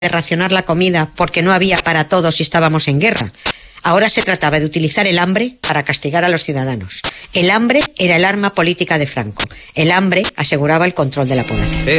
de racionar la comida porque no había para todos y estábamos en guerra. Ahora se trataba de utilizar el hambre para castigar a los ciudadanos. El hambre era el arma política de Franco. El hambre aseguraba el control de la población.